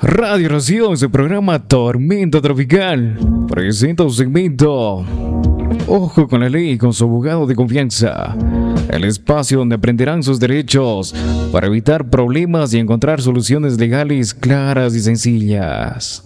Radio Rocío en su programa Tormenta Tropical presenta un segmento Ojo con la ley con su abogado de confianza, el espacio donde aprenderán sus derechos para evitar problemas y encontrar soluciones legales claras y sencillas.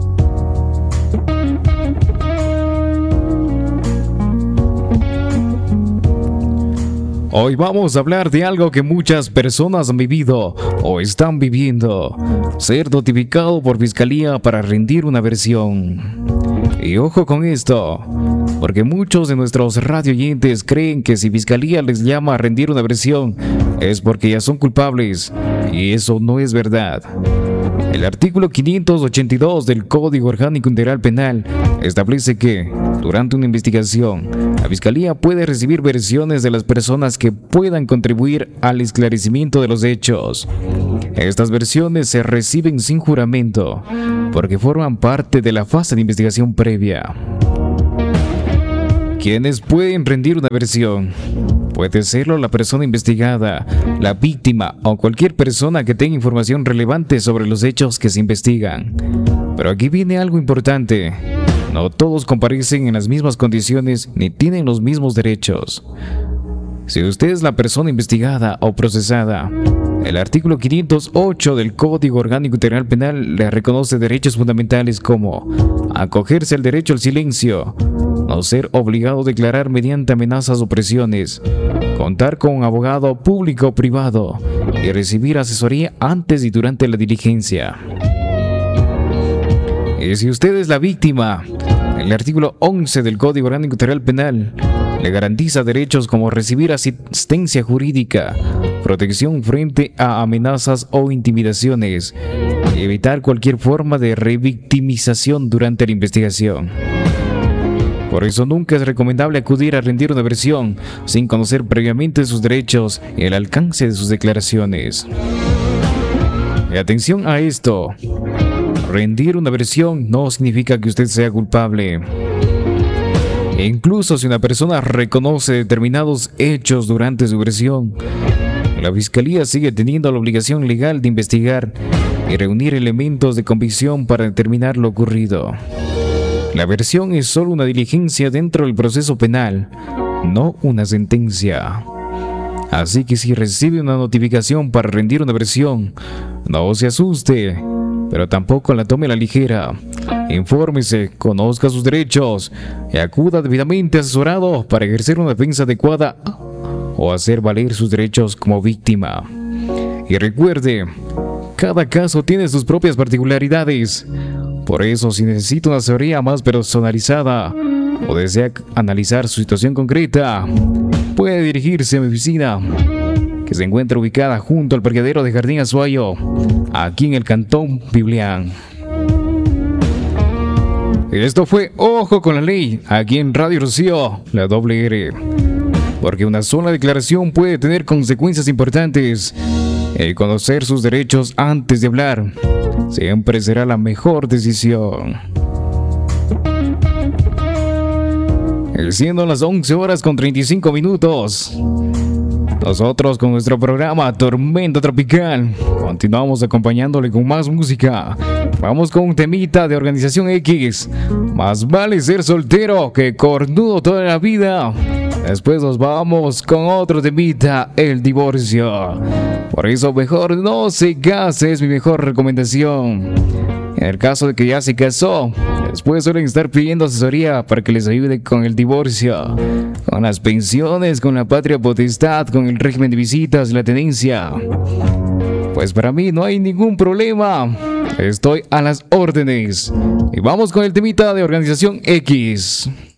Hoy vamos a hablar de algo que muchas personas han vivido o están viviendo: ser notificado por fiscalía para rendir una versión. Y ojo con esto, porque muchos de nuestros radioyentes creen que si fiscalía les llama a rendir una versión es porque ya son culpables, y eso no es verdad. El artículo 582 del Código Orgánico Integral Penal establece que, durante una investigación, la Fiscalía puede recibir versiones de las personas que puedan contribuir al esclarecimiento de los hechos. Estas versiones se reciben sin juramento, porque forman parte de la fase de investigación previa. ¿Quiénes pueden rendir una versión? Puede serlo la persona investigada, la víctima o cualquier persona que tenga información relevante sobre los hechos que se investigan. Pero aquí viene algo importante: no todos comparecen en las mismas condiciones ni tienen los mismos derechos. Si usted es la persona investigada o procesada, el artículo 508 del Código Orgánico Integral Penal le reconoce derechos fundamentales como acogerse al derecho al silencio, no ser obligado a declarar mediante amenazas o presiones, contar con un abogado público o privado y recibir asesoría antes y durante la diligencia. Y si usted es la víctima, el artículo 11 del Código Orgánico Integral Penal le garantiza derechos como recibir asistencia jurídica, protección frente a amenazas o intimidaciones, y evitar cualquier forma de revictimización durante la investigación. Por eso nunca es recomendable acudir a rendir una versión sin conocer previamente sus derechos y el alcance de sus declaraciones. Y atención a esto: rendir una versión no significa que usted sea culpable. E incluso si una persona reconoce determinados hechos durante su versión, la Fiscalía sigue teniendo la obligación legal de investigar y reunir elementos de convicción para determinar lo ocurrido. La versión es solo una diligencia dentro del proceso penal, no una sentencia. Así que si recibe una notificación para rendir una versión, no se asuste, pero tampoco la tome a la ligera. Infórmese, conozca sus derechos y acuda debidamente asesorado para ejercer una defensa adecuada o hacer valer sus derechos como víctima. Y recuerde, cada caso tiene sus propias particularidades. Por eso, si necesita una asesoría más personalizada o desea analizar su situación concreta, puede dirigirse a mi oficina, que se encuentra ubicada junto al parqueadero de Jardín Azuayo, aquí en el Cantón Biblián. Esto fue Ojo con la Ley, aquí en Radio Rocío, la doble R. Porque una sola declaración puede tener consecuencias importantes. El conocer sus derechos antes de hablar siempre será la mejor decisión. Siendo las 11:35, nosotros con nuestro programa Tormenta Tropical continuamos acompañándole con más música. Vamos con un temita de Organización X: más vale ser soltero que cornudo toda la vida. Después nos vamos con otro temita: el divorcio. Por eso mejor no se case, es mi mejor recomendación. En el caso de que ya se casó, después suelen estar pidiendo asesoría para que les ayude con el divorcio, con las pensiones, con la patria potestad, con el régimen de visitas y la tenencia. Pues para mí no hay ningún problema, estoy a las órdenes. Y vamos con el temita de Organización X.